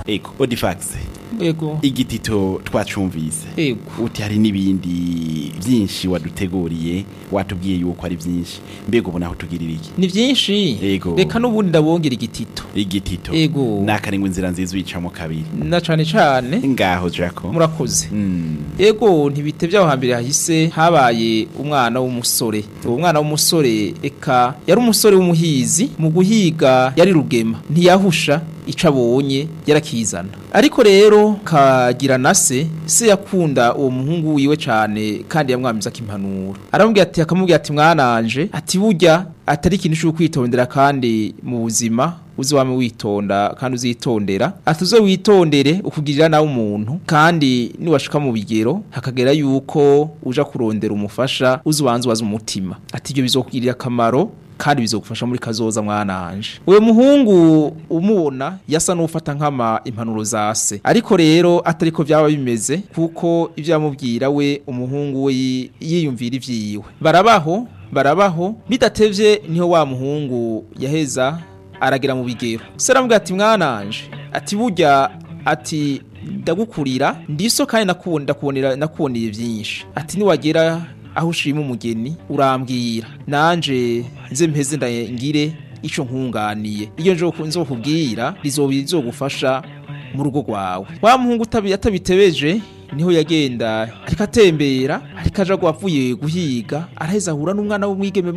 ego Odifax Ego. igitito twacumvise Ego. uti hari n'ibindi byinshi waduteguriye watubwiye yuko ari byinshi mbega ubu naho tugirira iki Ni vyinshi. Ego. Reka n'ubundi ndabongera igitito. igitito Ego. nakarengwa inzira nziza uyicamo kabiri Na cane ngaho Jaco murakoze. Ego ntibitevye aho hambere hahise habaye umwana w'umusore. Uwo mwana w'umusore eka yari umusore w'umuhizi mu guhiga yari rugema ntiyahusha ico abonye yarakizana. Ariko rero kagira na se yakunda uwo muhungu wiwe cane kandi yamwamiza kimpanura. Akamubwira ati mwananje ati burya atari ikintu cyo kwitondera kandi mu buzima uzwame witonda kandi uzitondera atuze witondere ukugirira nawe umuntu kandi niwashika mu bigero hakagera yuko uja kurondera umufasha uzubanze waza umutima ati ibyo bizokugirira akamaro kandi bizogufasha muri kazoza mwananje. Uyo muhungu umubona yasa n'ufata nkama impanuro za se ariko rero atariko byaba bimeze kuko ivyo yamubwira we umuhungu we yiyumvira ivyiwe barabaho bidatevye niho wa muhungu yaheza aragira mu bigero. Saramubwira ati mwananje ati burya ati ndagukurira ndiso kandi nakuboneye byinshi ati niwagera aho ushima umugeni urambwira nanje nze mpeze ndangire ico nkunganiye iyo nzokubwira rizogufasha mu rugo rwawe. Wa muhungu atabitebeje niho yagenda ariko atembera ariko aja gwavuye guhiga araheza ahura n'umwana w'umwigeme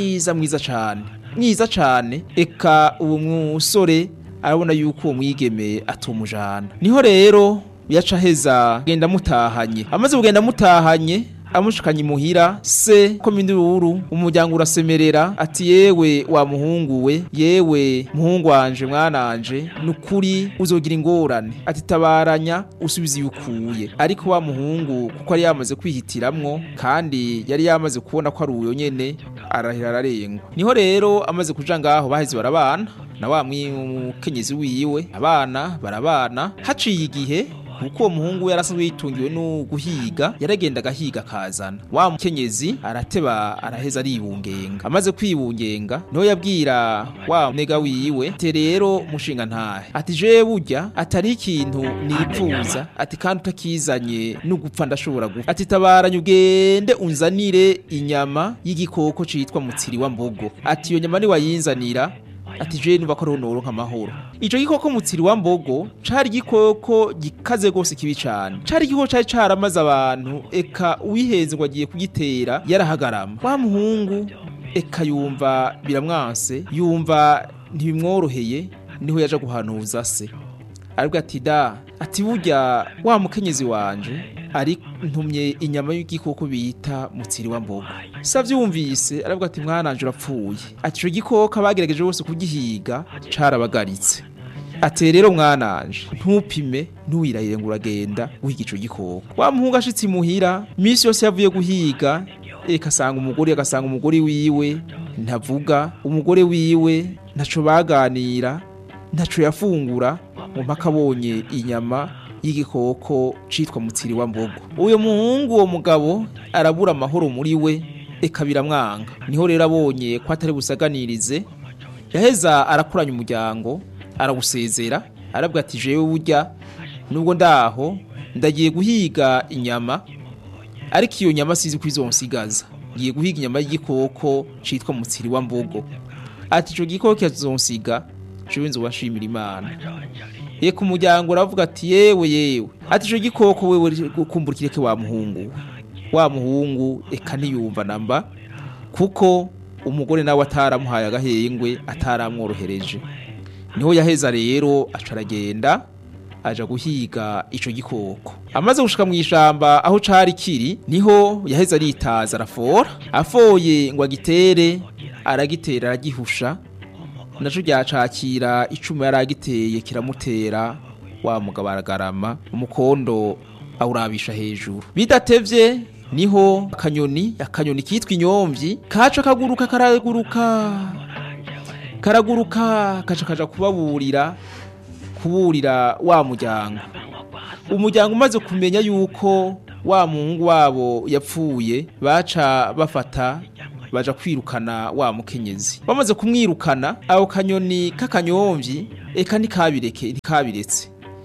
mwiza cane eka uwo musore arabona yuko uwo mwigeme atumujana. Niho rero yaca heza genda mutahanye amaze kugenda mutahanye amushikanye muhira se ko mindururu umuryango urasemerera ati yewe wa muhungu we yewe muhungu wanje mwananje nukuri uzogira ingorane ati tabaranya usubiza yukuye. Ariko wa muhungu kuko ari yamaze kwihitiramwo kandi yari yamaze kubona ko ari uyo nyene arahira ararengwa. Niho rero amaze kuja ngaho baheze barabana na wa mukenyezi wiwe abana barabana haciye igihe kuko muhungu yarasanzwe yitungiwe no guhiga yaragenda agahiga kazana. Wa mukenyezi arateba araheza aribungenga amaze kwibungenga niho yabwira wa nega wiwe te rero mushinga ntahe ati je burya atari ikintu nipfuza ati kandi utakizanye no gupfa ndashobora gupfa ati tabaranye ugende unzanire inyama y'igikoko citwa mutsiri wa mbogo ati iyo nyama ni wayinzanira ati je nuba ko ronoro nk'amahoro. Ico gikoko mutsiri wa mbogo cari gikoko gikaze gose kibi cane cari gikoko cari caramaze abantu eka uwihenze ngo agiye kugitera yarahagarama. Wa muhungu eka yumva biramwanse yumva ntibimworoheye niho yaje guhanuza se aribwo ati da ati burya wa mukenyezi wanje ari ntumye inyama y'igikoko bita mutsiri wa mbogo. Savyumvise arabwo ati mwananje urapfuye ati ico gikoko abagerageje bose kugihiga carabagaritse ati rero mwananje ntupime ntuwirahire ngo uragenda wiga ico gikoko. Wa muhungu ashitse imuhira misi yose yavuye guhiga agasanga umugore wiwe ntavuga umugore wiwe ntaco baganira ntaco yafungura mpaka abonye inyama y'igikoko citwa mutsiri wa mbogo. Uyo muhungu uwo mugabo arabura amahoro muri we eka biramwanga. Niho rero abonye ko atari busaganirize yaheza arakuranya umuryango aragusezera arabwa ati jewe burya nubwo ndaho ndagiye guhiga inyama ariko iyo nyama sizi kwizonsigaza ngiye guhiga inyama y'igikoko citwa mutsiri wa mbogo ati ico gikoko cyazonsiga jewe nzobashimira Imana. Ye ku muryango uravuga ati yewe ati ico gikoko wewe kumburikireke wa muhungu eka niyumva namba kuko umugore nawe ataramuhaye agahengwe ataramworohereje. Niho yaheza rero acaragenda aja guhiga ico gikoko. Amaze gushika mu ishamba aho cari kiri niho yaheza aritaza arafora afoye ngo agitere aragitera aragihusha naco ryacakira icuma yaragiteye kiramutera wa mugabo aragarama umukondo awurabisha hejuru. Bidatevye niho akanyoni kitwa inyomvyi kaca karaguruka kaca kaja kuburira wa muryango. Umuryango umaze kumenya yuko wa muhungu wabo yapfuye baca bafata baja kwirukana wa mukenyezi. Bamaze kumwirukana aho kanyoni kakanyomvyi eka ntikabiretse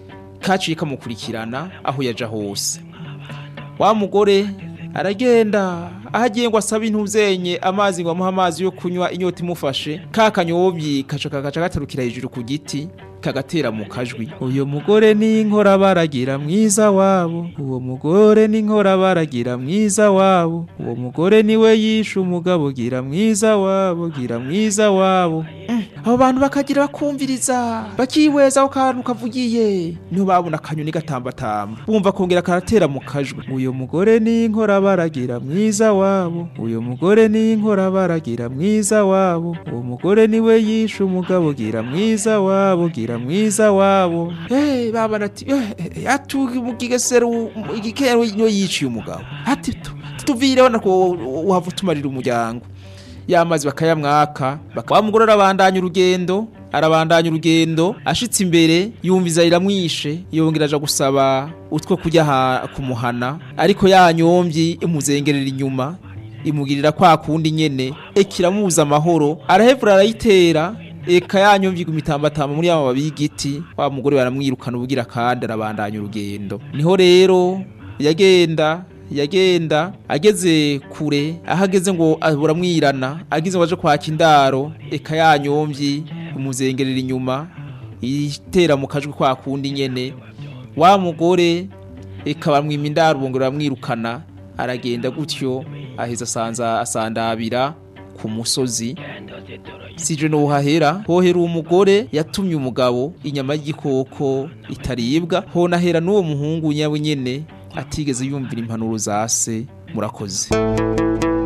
kaciye kamukurikirana aho yaja hose. Wa mugore aragenda ahagiye ngo asaba intuzenye amazi ngo amuha amazi yo kunywa inyota imufashe, ka kanyobyi kaca gatarukira hejuru ku giti kagatera mu kajwi. Uyo mugore ni inkora baragira mwiza wabo, uwo mugore ni inkora baragira mwiza wabo, uwo mugore niwe yishe umugabo gira mwiza wabo, gira mwiza wabo. Abo bantu bakagira bakumviriza bakiweza aho kantu kavugiye, niho babona akanyoni gatambatamba bumva kongera karatera mu kajwi. Uyo mugore ni inkora baragira mwiza wabo, uyo mugore ni inkora baragira mwiza wabo, uwo mugore niwe yishe umugabo gira mwiza wabo, gira mwiza wabo. Baba nati atugi mugigesero igikero nyo yiciye umugabo, ati tuvireho nako uhava tumarira umuryango. Yamazi bakayamwaka bakamugora arabandanya urugendo ashitse imbere yumviza iramwishe, yongera aja gusaba utwo kujya kumuhana, ariko yanyombyi imuzengerera inyuma imugirira kwa kundi nyene ekiramuza amahoro, arahevura arayitera eka yanyombyi gumitambatama muri aba babigiti. Wa mugore baramwirukana ubugira kandi arabandanya urugendo. Niho rero yagenda ageze kure, ahageze ngo buramwirana, agize waje kwaka indaro eka yanyombyi umuzengerera inyuma itera mu kajwi kwa kundi nyene. Wa mugore eka bamwima indaro bongera bamwirukana, aragenda gutyo aheza asandabira ku musozi. Sije no hahera umugore yatumye umugabo inyama y'igikoko itaribwa, ho nahera n'uwo muhungu nyawe nyene atigeze yumvira impanuro za se. Murakoze.